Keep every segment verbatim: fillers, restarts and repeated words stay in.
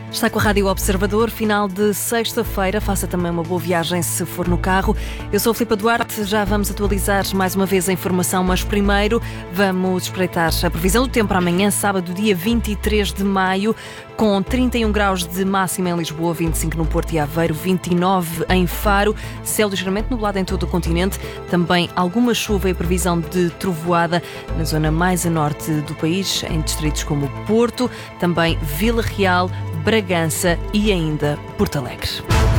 Está com a Rádio Observador, final de sexta-feira. Faça também uma boa viagem se for no carro. Eu sou a Filipa Duarte, já vamos atualizar mais uma vez a informação, mas primeiro vamos espreitar a previsão do tempo para amanhã, sábado, dia vinte e três de maio, com trinta e um graus de máxima em Lisboa, vinte e cinco no Porto e Aveiro, vinte e nove em Faro, céu ligeiramente nublado em todo o continente, também alguma chuva e previsão de trovoada na zona mais a norte do país, em distritos como Porto, também Vila Real, Bragança e ainda Porto Alegre.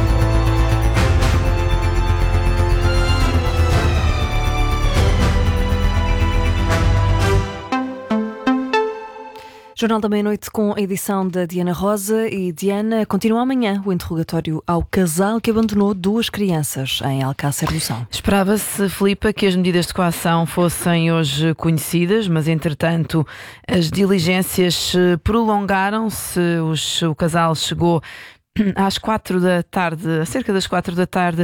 Jornal da Meia-Noite com a edição da Diana Rosa. E Diana, continua amanhã o interrogatório ao casal que abandonou duas crianças em Alcácer do Sal. Esperava-se, Filipa, que as medidas de coação fossem hoje conhecidas, mas entretanto as diligências prolongaram-se. O casal chegou às quatro da tarde, cerca das quatro da tarde,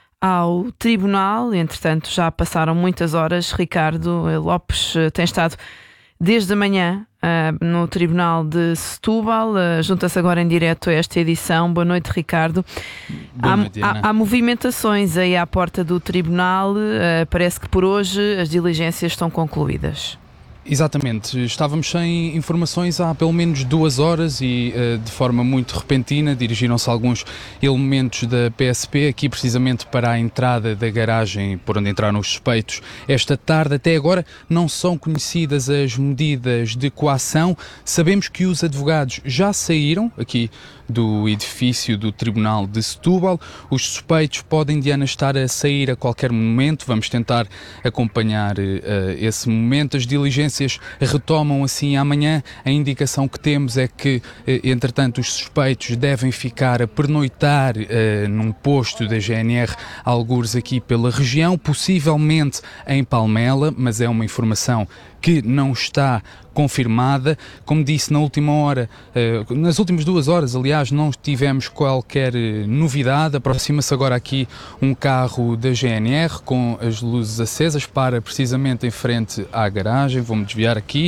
ao tribunal. Entretanto já passaram muitas horas. Ricardo Lopes tem estado desde a manhã uh, no Tribunal de Setúbal. Uh, junta-se agora em direto a esta edição. Boa noite, Ricardo. Boa noite, há, há, há movimentações aí à porta do Tribunal. Uh, parece que por hoje as diligências estão concluídas. Exatamente, estávamos sem informações há pelo menos duas horas e uh, de forma muito repentina dirigiram-se alguns elementos da P S P aqui precisamente para a entrada da garagem por onde entraram os suspeitos esta tarde. Até agora não são conhecidas as medidas de coação. Sabemos que os advogados já saíram aqui do edifício do Tribunal de Setúbal. Os suspeitos podem, Diana, estar a sair a qualquer momento. Vamos tentar acompanhar uh, esse momento. As diligências retomam assim amanhã. A indicação que temos é que, uh, entretanto, os suspeitos devem ficar a pernoitar uh, num posto da G N R, algures aqui pela região, possivelmente em Palmela, mas é uma informação que não está confirmada. Como disse, na última hora, nas últimas duas horas, aliás, não tivemos qualquer novidade. Aproxima-se agora aqui um carro da G N R com as luzes acesas, para precisamente em frente à garagem. Vou-me desviar aqui.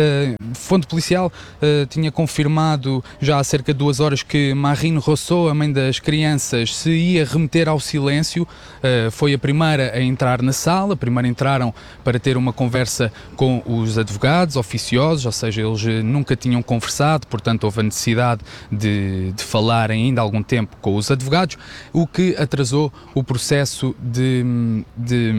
Fonte policial tinha confirmado já há cerca de duas horas que Marine Rousseau, a mãe das crianças, se ia remeter ao silêncio. Foi a primeira a entrar na sala. Primeiro entraram para ter uma conversa com os advogados oficiosos, ou seja, eles nunca tinham conversado, portanto houve a necessidade de, de falar ainda há algum tempo com os advogados, o que atrasou o processo de, de,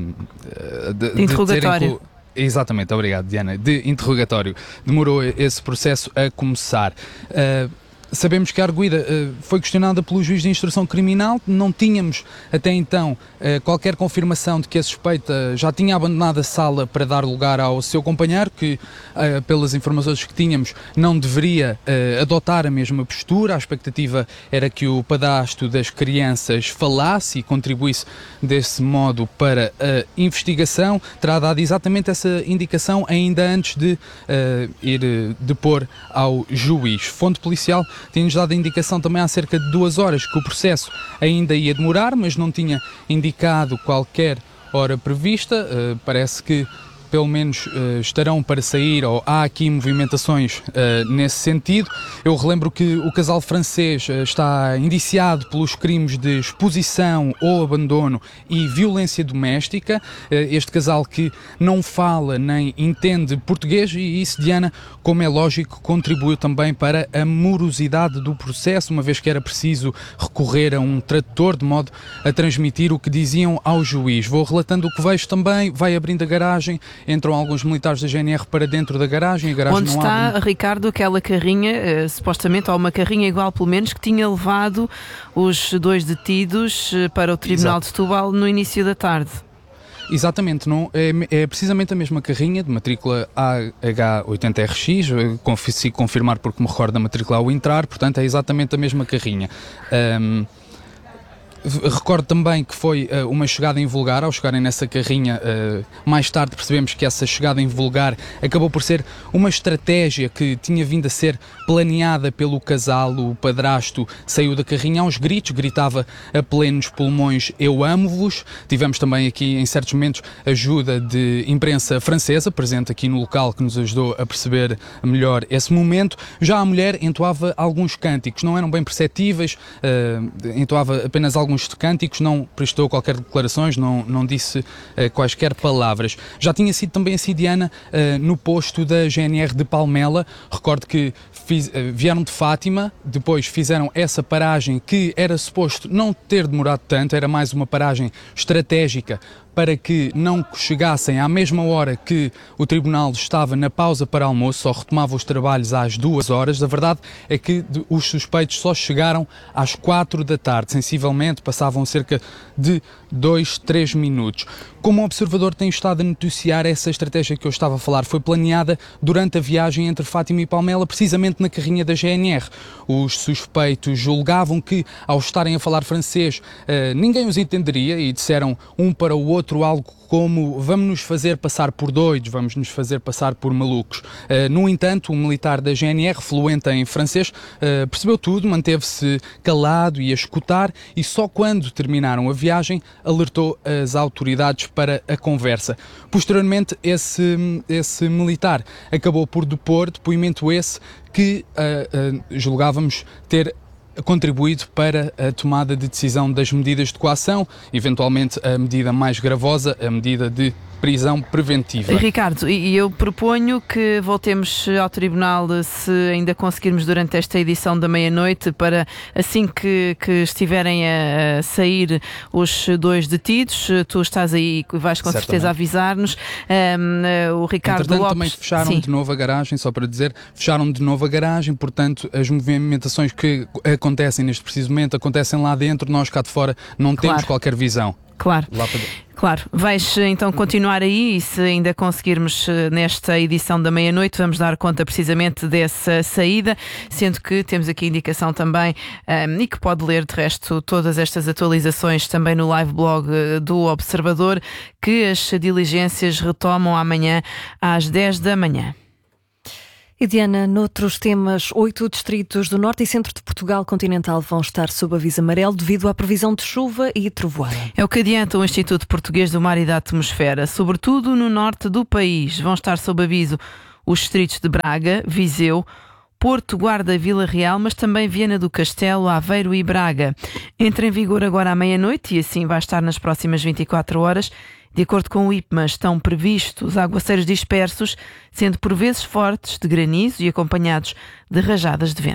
de, de interrogatório. De Exatamente, obrigado, Diana, de interrogatório. Demorou esse processo a começar. Uh, Sabemos que a arguida uh, foi questionada pelo juiz de instrução criminal. Não tínhamos até então uh, qualquer confirmação de que a suspeita já tinha abandonado a sala para dar lugar ao seu companheiro, que uh, pelas informações que tínhamos não deveria uh, adotar a mesma postura. A expectativa era que o padrasto das crianças falasse e contribuísse desse modo para a investigação. Terá dado exatamente essa indicação ainda antes de uh, ir uh, depor ao juiz. Fonte policial tinha-nos dado a indicação também há cerca de duas horas que o processo ainda ia demorar, mas não tinha indicado qualquer hora prevista. Uh, parece que pelo menos uh, estarão para sair, ou há aqui movimentações uh, nesse sentido. Eu relembro que o casal francês uh, está indiciado pelos crimes de exposição ou abandono e violência doméstica. Uh, este casal que não fala nem entende português, e isso, Diana, como é lógico, contribuiu também para a morosidade do processo, uma vez que era preciso recorrer a um tradutor de modo a transmitir o que diziam ao juiz. Vou relatando o que vejo também. Vai abrindo a garagem, entram alguns militares da G N R para dentro da garagem. A garagem Onde não está, abre. Ricardo, aquela carrinha, eh, supostamente, ou uma carrinha igual pelo menos, que tinha levado os dois detidos eh, para o Tribunal Exato. de Setúbal no início da tarde. Exatamente, não, é, é precisamente a mesma carrinha de matrícula A H oitenta R X, consigo confirmar porque me recordo da matrícula ao entrar, portanto é exatamente a mesma carrinha. Um, recordo também que foi uh, uma chegada invulgar. Ao chegarem nessa carrinha, uh, mais tarde percebemos que essa chegada invulgar acabou por ser uma estratégia que tinha vindo a ser planeada pelo casal. O padrasto saiu da carrinha aos gritos, gritava a plenos pulmões: "Eu amo-vos". Tivemos também aqui, em certos momentos, ajuda de imprensa francesa, presente aqui no local, que nos ajudou a perceber melhor esse momento. Já a mulher entoava alguns cânticos, não eram bem perceptíveis, uh, entoava apenas alguns cânticos, não prestou qualquer declarações, não, não disse uh, quaisquer palavras. Já tinha sido também assim, Diana, uh, no posto da G N R de Palmela. Recordo que fiz, uh, vieram de Fátima, depois fizeram essa paragem que era suposto não ter demorado tanto, era mais uma paragem estratégica para que não chegassem à mesma hora que o Tribunal estava na pausa para almoço, só retomava os trabalhos às duas horas. A verdade é que os suspeitos só chegaram às quatro da tarde, sensivelmente passavam cerca de dois, três minutos. Como o Observador tem estado a noticiar, essa estratégia que eu estava a falar foi planeada durante a viagem entre Fátima e Palmela, precisamente na carrinha da G N R. Os suspeitos julgavam que, ao estarem a falar francês, ninguém os entenderia e disseram um para o outro algo como: "Vamos nos fazer passar por doidos, vamos nos fazer passar por malucos". Uh, no entanto, o militar da G N R, fluente em francês, uh, percebeu tudo, manteve-se calado e a escutar, e só quando terminaram a viagem alertou as autoridades para a conversa. Posteriormente, esse, esse militar acabou por depor, depoimento esse que uh, uh, julgávamos ter contribuído para a tomada de decisão das medidas de coação, eventualmente a medida mais gravosa, a medida de prisão preventiva. Ricardo, e eu proponho que voltemos ao Tribunal, se ainda conseguirmos, durante esta edição da meia-noite, para assim que, que estiverem a, a sair os dois detidos. Tu estás aí, vais com Certamente. certeza avisar-nos. Um, o Ricardo Entretanto, Lopes... também fecharam Sim. de novo a garagem, só para dizer, fecharam de novo a garagem, portanto as movimentações que acontecem neste preciso momento acontecem lá dentro, nós cá de fora não Claro. temos qualquer visão. Claro. Lá para... Claro, vais então continuar aí, e se ainda conseguirmos nesta edição da meia-noite vamos dar conta precisamente dessa saída, sendo que temos aqui indicação também, um, e que pode ler de resto todas estas atualizações também no live blog do Observador, que as diligências retomam amanhã às dez da manhã. E Diana, noutros temas, oito distritos do norte e centro de Portugal continental vão estar sob aviso amarelo devido à previsão de chuva e trovoada. É o que adianta o Instituto Português do Mar e da Atmosfera. Sobretudo no norte do país vão estar sob aviso os distritos de Braga, Viseu, Porto, Guarda, Vila Real, mas também Viana do Castelo, Aveiro e Braga. Entra em vigor agora à meia-noite e assim vai estar nas próximas vinte e quatro horas. De acordo com o I P M A, estão previstos aguaceiros dispersos, sendo por vezes fortes, de granizo e acompanhados de rajadas de vento.